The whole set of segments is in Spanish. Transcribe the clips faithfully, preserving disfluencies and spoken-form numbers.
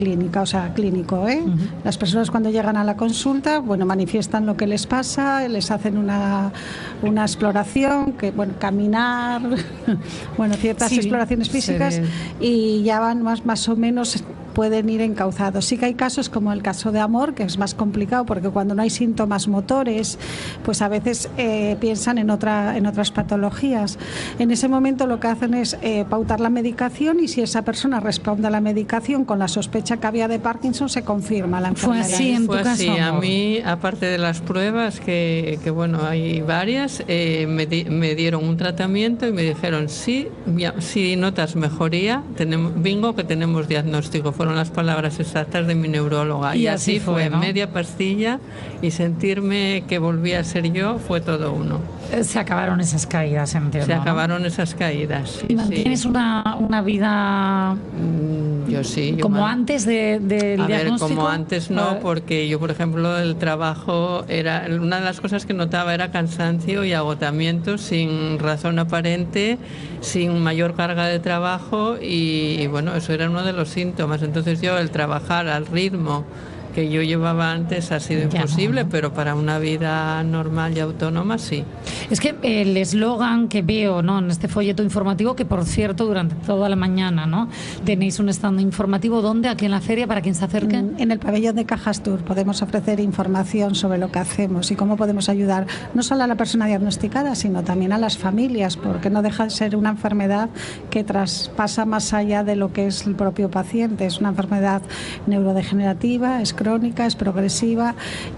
clínica, o sea, clínico, ¿eh? Uh-huh. Las personas cuando llegan a la consulta, bueno, manifiestan lo que les pasa, les hacen una, una exploración, que, bueno, caminar, bueno, ciertas sí, exploraciones físicas sí. Y ya van más, más o menos pueden ir encauzados. Sí que hay casos como el caso de Amor, que es más complicado porque cuando no hay síntomas motores, pues a veces eh, piensan en, otra, en otras patologías. En ese momento lo que hacen es eh, pautar la medicación y si esa persona responde a la medicación con la sospecha que había de Parkinson, se confirma la enfermedad. Fue así en tu Fue caso, así. Amor. A mí, aparte de las pruebas, que, que bueno, hay varias, eh, me, di, me dieron un tratamiento y me dijeron, sí, si notas mejoría, tenemos, bingo que tenemos diagnóstico. Fueron las palabras exactas de mi neuróloga. Y, y así, así fue, ¿no? Media pastilla y sentirme que volvía a ser yo fue todo uno. Se acabaron esas caídas, entiendo. Se acabaron ¿no? esas caídas. ¿Y mantienes sí. una, una vida mm, yo sí, yo como man... antes de, del a diagnóstico? Ver, como antes no, porque yo, por ejemplo, el trabajo era una de las cosas que notaba era cansancio y agotamiento sin razón aparente, sin mayor carga de trabajo y, y bueno, eso era uno de los síntomas. Entonces yo el trabajar al ritmo que yo llevaba antes ha sido ya imposible, no. Pero para una vida normal y autónoma sí. Es que el eslogan que veo, ¿no?, en este folleto informativo, que por cierto durante toda la mañana, ¿no?, tenéis un stand informativo, ¿dónde? Aquí en la feria, para quien se acerque. En el pabellón de Cajas Tour podemos ofrecer información sobre lo que hacemos y cómo podemos ayudar no solo a la persona diagnosticada, sino también a las familias, porque no deja de ser una enfermedad que traspasa más allá de lo que es el propio paciente. Es una enfermedad neurodegenerativa, es crónica, es progresiva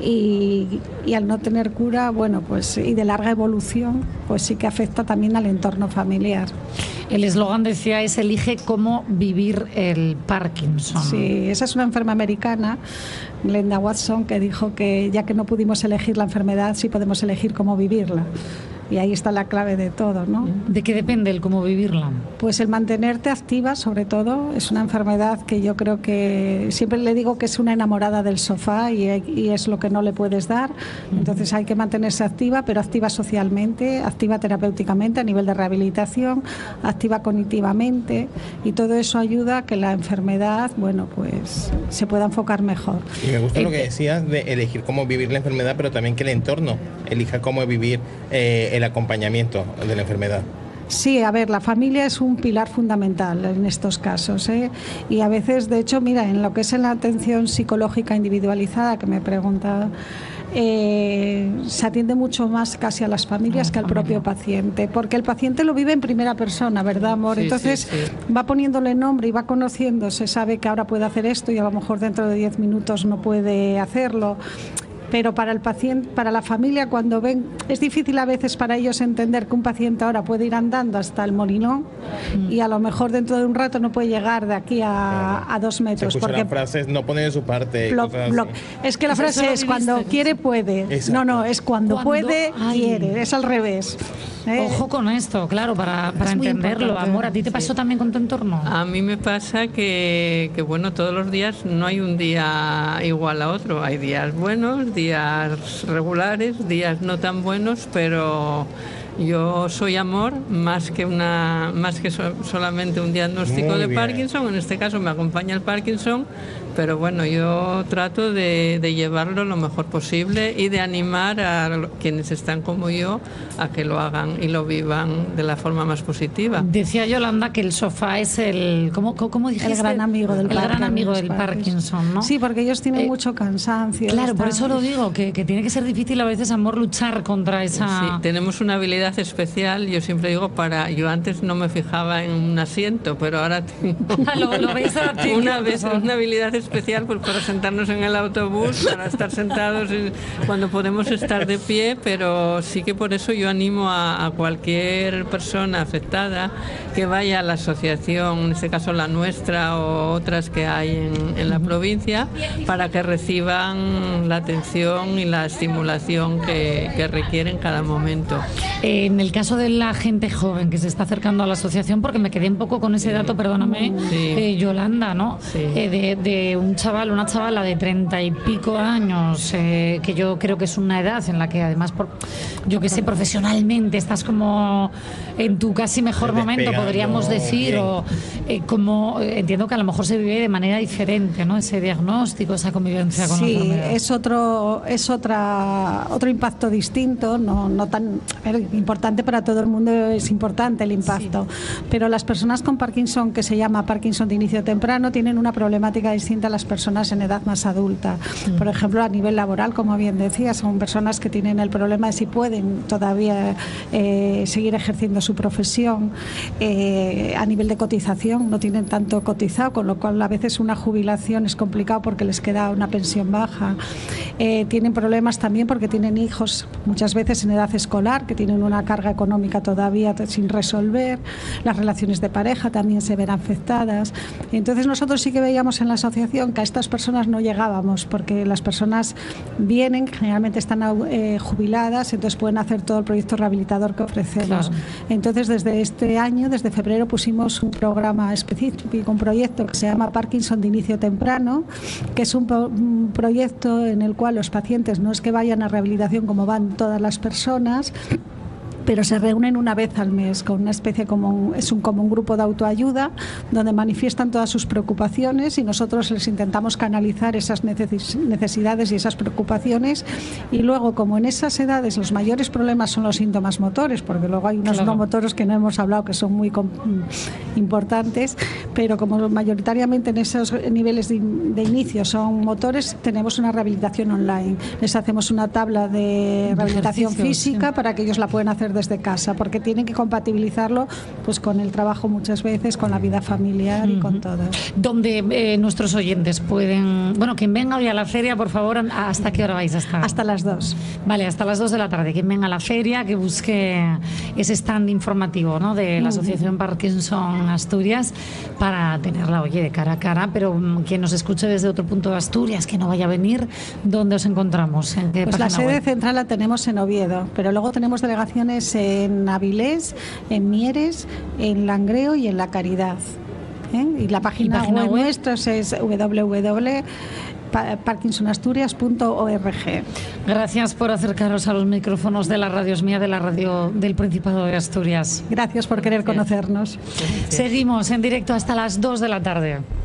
y, y al no tener cura, bueno, pues y de larga evolución, pues sí que afecta también al entorno familiar. El eslogan decía es elige cómo vivir el Parkinson. Sí, esa es una enferma americana, Glenda Watson, que dijo que ya que no pudimos elegir la enfermedad, sí podemos elegir cómo vivirla. Y ahí está la clave de todo, ¿no? ¿De qué depende el cómo vivirla? Pues el mantenerte activa, sobre todo. Es una enfermedad que yo creo que siempre le digo que es una enamorada del sofá y, y es lo que no le puedes dar. Entonces hay que mantenerse activa, pero activa socialmente, activa terapéuticamente a nivel de rehabilitación, activa cognitivamente y todo eso ayuda a que la enfermedad, bueno, pues se pueda enfocar mejor. Y me gusta eh, lo que decías de elegir cómo vivir la enfermedad, pero también que el entorno elija cómo vivir eh, el acompañamiento de la enfermedad. Sí, a ver, la familia es un pilar fundamental en estos casos, ¿eh? Y a veces, de hecho, mira, en lo que es en la atención psicológica individualizada, que me pregunta, eh, se atiende mucho más casi a las familias que al propio paciente, porque el paciente lo vive en primera persona, ¿verdad, Amor? Sí, Entonces sí, sí. va poniéndole nombre y va conociendo, se sabe que ahora puede hacer esto y a lo mejor dentro de diez minutos no puede hacerlo. Pero para el paciente, para la familia, cuando ven, es difícil a veces para ellos entender que un paciente ahora puede ir andando hasta el Molinón mm. y a lo mejor dentro de un rato no puede llegar de aquí a, a dos metros. Se porque la frase no pone de su parte. Blo, blo, es que la pues frase es cuando quiere puede. Exacto. No, no, es cuando, cuando puede ay. quiere. Es al revés. ¿Eh? Ojo con esto, claro, para, para entenderlo. Amor, ¿a ti te pasó sí. también con tu entorno? A mí me pasa que, que, bueno, todos los días no hay un día igual a otro. Hay días buenos, días regulares, días no tan buenos, pero yo soy Amor más que una más que so, solamente un diagnóstico Muy de bien. Parkinson. En este caso me acompaña el Parkinson, pero bueno, yo trato de, de llevarlo lo mejor posible y de animar a quienes están como yo a que lo hagan y lo vivan de la forma más positiva. Decía Yolanda que el sofá es el ¿cómo, cómo dijiste? El gran amigo del, el Parkinson, gran amigo del Parkinson, ¿no? Sí, porque ellos tienen eh, mucho cansancio. Claro, están... por eso lo digo, que, que tiene que ser difícil a veces, Amor, luchar contra esa... Sí, tenemos una habilidad especial, yo siempre digo, para yo antes no me fijaba en un asiento, pero ahora tengo lo, lo veis a ti, una, vez, una habilidad especial pues, para sentarnos en el autobús, para estar sentados cuando podemos estar de pie, pero sí que por eso yo animo a, a cualquier persona afectada que vaya a la asociación, en este caso la nuestra o otras que hay en, en la provincia, para que reciban la atención y la estimulación que, que requieren cada momento. Eh, en el caso de la gente joven que se está acercando a la asociación, porque me quedé un poco con ese dato, perdóname, sí. eh, Yolanda, ¿no? Sí. Eh, de, de un chaval, una chavala de treinta y pico años, eh, que yo creo que es una edad en la que además por, yo que sé, profesionalmente estás como en tu casi mejor momento, podríamos decir, bien. o eh, como entiendo que a lo mejor se vive de manera diferente, ¿no? Ese diagnóstico, esa convivencia con sí, la enfermedad. Sí, es otro, es otra, otro impacto distinto, no, no tan a ver, importante para todo el mundo, es importante el impacto, sí. pero las personas con Parkinson, que se llama Parkinson de inicio temprano, tienen una problemática distinta a las personas en edad más adulta. Mm. Por ejemplo, a nivel laboral, como bien decía, son personas que tienen el problema de si pueden todavía eh, seguir ejerciendo su profesión. Eh, a nivel de cotización, no tienen tanto cotizado, con lo cual a veces una jubilación es complicado porque les queda una pensión baja. Eh, tienen problemas también porque tienen hijos muchas veces en edad escolar, que tienen una carga económica todavía sin resolver. Las relaciones de pareja también se ven afectadas. Entonces nosotros sí que veíamos en la asociación que a estas personas no llegábamos, porque las personas vienen, generalmente están eh, jubiladas, entonces pueden hacer todo el proyecto rehabilitador que ofrecemos. Claro. Entonces desde este año, desde febrero, pusimos un programa específico, un proyecto que se llama Parkinson de inicio temprano, que es un, pro un proyecto en el cual los pacientes no es que vayan a rehabilitación como van todas las personas, pero se reúnen una vez al mes con una especie como un, es un, como un grupo de autoayuda donde manifiestan todas sus preocupaciones y nosotros les intentamos canalizar esas necesidades y esas preocupaciones, y luego, como en esas edades los mayores problemas son los síntomas motores, porque luego hay unos claro. no motores que no hemos hablado que son muy importantes, pero como mayoritariamente en esos niveles de, de inicio son motores, tenemos una rehabilitación online. Les hacemos una tabla de rehabilitación física sí. para que ellos la puedan hacer desde casa, porque tienen que compatibilizarlo pues con el trabajo muchas veces, con la vida familiar y uh-huh. con todo. Donde eh, nuestros oyentes pueden, bueno, quien venga hoy a la feria, por favor, ¿hasta qué hora vais a estar? Hasta las dos. Vale, hasta las dos de la tarde. Quien venga a la feria, que busque ese stand informativo, ¿no?, de la Asociación uh-huh. Parkinson Asturias, para tenerla, oye, de cara a cara, pero um, quien nos escuche desde otro punto de Asturias, que no vaya a venir, ¿dónde os encontramos? ¿En qué pues la sede web? central la tenemos en Oviedo, pero luego tenemos delegaciones en Avilés, en Mieres, en Langreo y en La Caridad. ¿Eh? Y la página, ¿Y página web, web nuestra es doble u doble u doble u punto parkinson asturias punto org. Gracias por acercaros a los micrófonos de la Radio Mía, de la radio del Principado de Asturias. Gracias por querer conocernos. Seguimos en directo hasta las dos de la tarde.